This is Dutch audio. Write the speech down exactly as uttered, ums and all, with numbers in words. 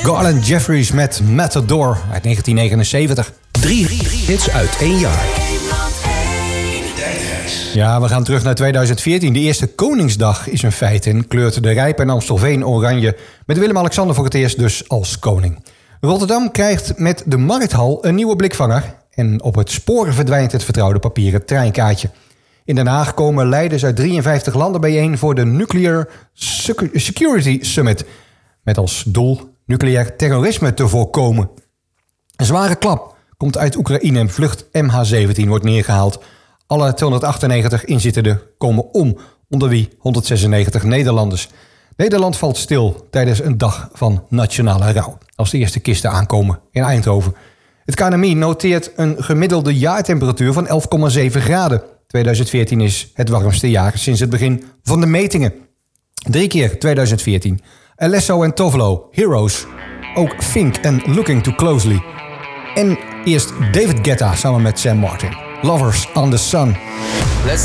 Garland Jeffries met Matador uit negentien negenenzeventig. Drie hits uit één jaar. Ja, we gaan terug naar tweeduizend veertien. De eerste Koningsdag is een feit en kleurt de Rijp en Amstelveen oranje. Met Willem-Alexander voor het eerst dus als koning. Rotterdam krijgt met de Markthal een nieuwe blikvanger. En op het spoor verdwijnt het vertrouwde papieren treinkaartje. In Den Haag komen leiders uit drieënvijftig landen bijeen voor de Nuclear Security Summit. Met als doel nucleair terrorisme te voorkomen. Een zware klap komt uit Oekraïne. Vlucht M H zeventien wordt neergehaald. Alle tweehonderdachtennegentig inzittenden komen om, onder wie honderdzesennegentig Nederlanders. Nederland valt stil tijdens een dag van nationale rouw. Als de eerste kisten aankomen in Eindhoven. Het K N M I noteert een gemiddelde jaartemperatuur van elf komma zeven graden. tweeduizend veertien is het warmste jaar sinds het begin van de metingen. Drie keer tweeduizend veertien. Alesso en Tovlo, Heroes. Ook Fink en Looking Too Closely. En eerst David Guetta samen met Sam Martin. Lovers on the Sun. Let's